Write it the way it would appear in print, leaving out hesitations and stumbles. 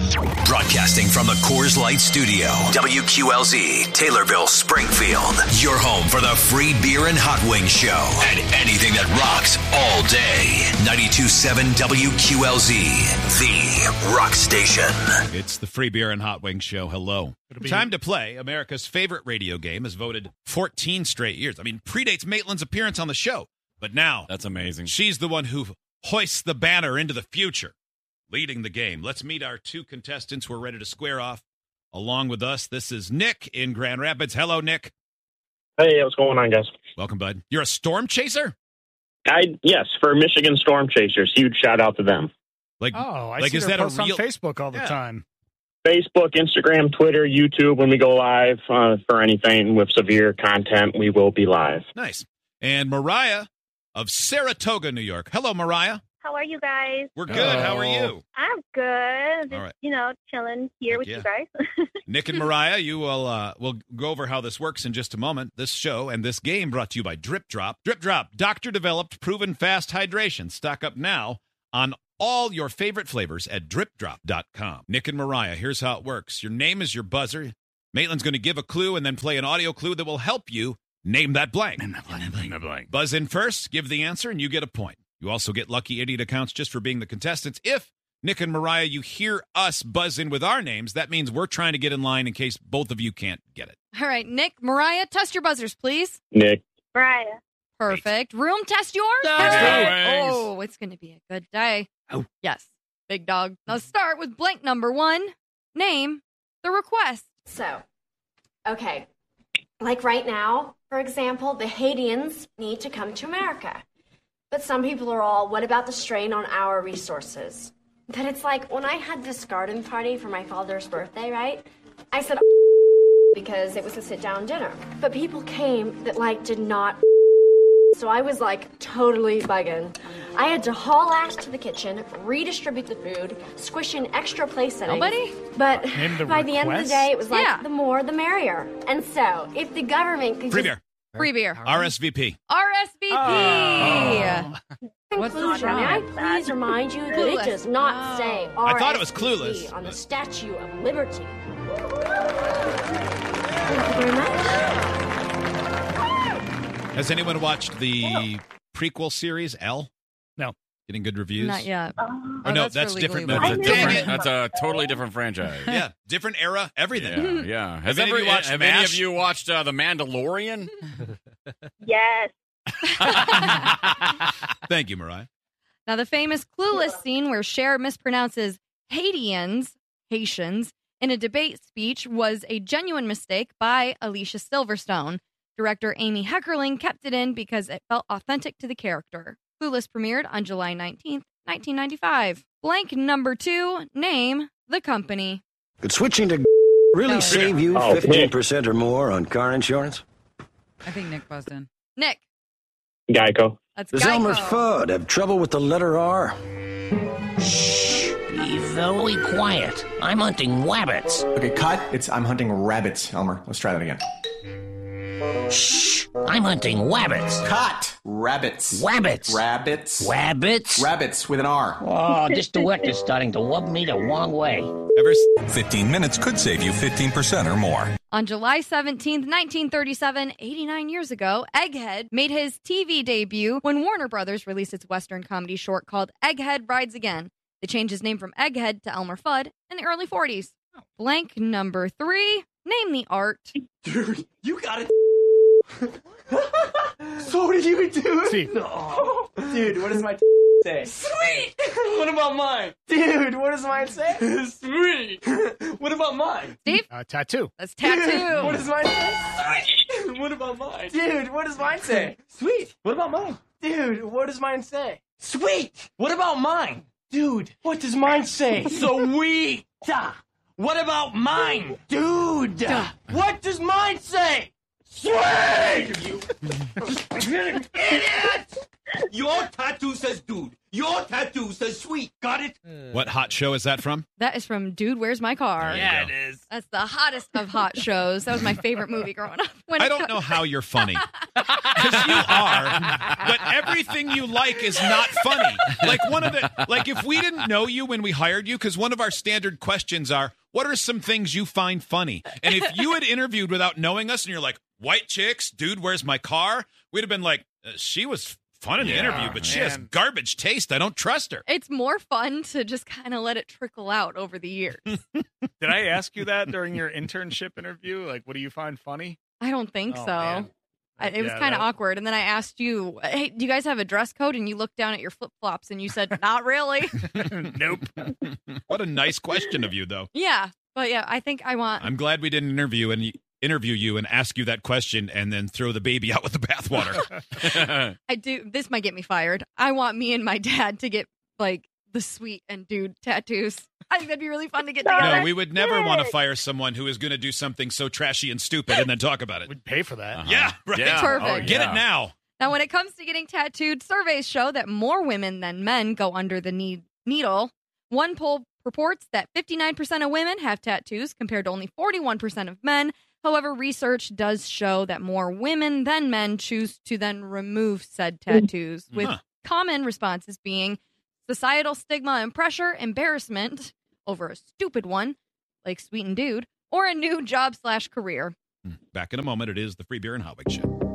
Broadcasting from the Coors Light Studio, WQLZ, Taylorville, Springfield. Your home for the free beer and hot wings show and anything that rocks all day. 92.7 WQLZ, the rock station. It's the free beer and hot wings show. Hello. Time to play. America's favorite radio game has voted 14 straight years. I mean, predates Maitland's appearance on the show. But now, that's amazing. She's the one who hoists the banner into the future, leading the game. Let's meet our two contestants who are ready to square off along with us. This is Nick in Grand Rapids. Hello, Nick. Hey, what's going on, guys? Welcome, bud. You're a storm chaser? Yes, for Michigan Storm Chasers. Huge shout out to them. I see is their that posts on Facebook all the time. Facebook, Instagram, Twitter, YouTube. When we go live for anything with severe content, we will be live. Nice. And Mariah of Saratoga, New York. Hello, Mariah. How are you guys? We're good. How are you? I'm good. All right. Chilling here with you guys. Nick and Mariah, you will we'll go over how this works in just a moment. This show and this game brought to you by Drip Drop. Drip Drop, doctor-developed, proven fast hydration. Stock up now on all your favorite flavors at dripdrop.com. Nick and Mariah, here's how it works. Your name is your buzzer. Maitland's going to give a clue and then play an audio clue that will help you name that blank. Name that blank. Buzz in first, give the answer, and you get a point. You also get Lucky Idiot accounts just for being the contestants. If, Nick and Mariah, you hear us buzz in with our names, that means we're trying to get in line in case both of you can't get it. All right, Nick, Mariah, test your buzzers, please. Nick. Mariah. Perfect. Room, test yours. Oh, it's going to be a good day. Oh. Yes, big dog. Now start with blank number one. Name the request. So, okay. Like right now, for example, the Haitians need to come to America. But some people are all, what about the strain on our resources? But it's like, when I had this garden party for my father's birthday, right? I said, because it was a sit-down dinner. But people came that, did not. So I was, totally bugging. I had to haul ass to the kitchen, redistribute the food, squish in extra place settings. Nobody? But by the end of the day, it was the more the merrier. And so, if the government could Free beer. Free beer. RSVP. RSVP. Conclusion, may I please remind you that it does not say RSVP I thought it was Clueless. on the Statue of Liberty. Thank you very much. Has anyone watched the prequel series, Elle? No. Getting good reviews? Not yet. Oh, no, that's different. That's a totally different franchise. Yeah, different era, everything. Yeah. Have any of you watched The Mandalorian? Yes. Thank you, Mariah. Now, the famous Clueless scene where Cher mispronounces Haitians, in a debate speech was a genuine mistake by Alicia Silverstone. Director Amy Heckerling kept it in because it felt authentic to the character. Clueless premiered on July 19th, 1995. Blank number two, name the company. Could switching to really save you 15% or more on car insurance? I think Nick buzzed in. Nick. Geico. That's Does Geico. Elmer Fudd have trouble with the letter R? Shh. Be very quiet. I'm hunting rabbits. Okay, cut. I'm hunting rabbits, Elmer. Let's try that again. Shh. I'm hunting rabbits. Cut. Rabbits. Rabbits. Rabbits. Rabbits. Rabbits with an R. Oh, this duet is starting to rub me the wrong way. 15 minutes could save you 15% or more. On July 17th, 1937, 89 years ago, Egghead made his TV debut when Warner Brothers released its Western comedy short called Egghead Rides Again. They changed his name from Egghead to Elmer Fudd in the early 40s. Blank number three, name the art. Dude, you got it. So what did you do? Steve. Oh, dude, what does my say? Sweet! What about mine? Dude, what does mine say? Sweet! What about mine? Steve? Tattoo. That's tattoo. Dude, what does mine say? Sweet! What about mine? Dude, what does mine say? Sweet! What about mine? Dude, what does mine say? Sweet! What about mine? Dude, what does mine say? Sweet! What about mine? Dude! What does mine say? Sweet! You idiot! Your tattoo says dude. Your tattoo says sweet. Got it? What hot show is that from? That is from Dude, Where's My Car? Yeah, it is. That's the hottest of hot shows. That was my favorite movie growing up. I don't know how you're funny. Because you are, but everything you like is not funny. Like if we didn't know you when we hired you, because one of our standard questions are, what are some things you find funny? And if you had interviewed without knowing us and you're like, white chicks, Dude, Where's My Car? We'd have been like, she was fun in the interview, but she has garbage taste. I don't trust her. It's more fun to just kind of let it trickle out over the years. Did I ask you that during your internship interview? Like, what do you find funny? I don't think so. Man. It was kind of awkward. And then I asked you, hey, do you guys have a dress code? And you looked down at your flip-flops and you said, not really. Nope. What a nice question of you, though. Yeah. But yeah, I think I'm glad we didn't interview you and ask you that question and then throw the baby out with the bathwater. I do. This might get me fired. I want me and my dad to get like the sweet and dude tattoos. I think that'd be really fun to get together. No, we would never want to fire someone who is going to do something so trashy and stupid and then talk about it. We'd pay for that. Yeah, right. Yeah. Perfect. Oh, yeah. Get it now. Now, when it comes to getting tattooed, surveys show that more women than men go under the needle. One poll reports that 59% of women have tattoos compared to only 41% of men. However, research does show that more women than men choose to then remove said tattoos, with common responses being societal stigma and pressure, embarrassment over a stupid one, like Sweet and Dude, or a new job/career. Back in a moment, it is the Free Beer and Hot Wings Show.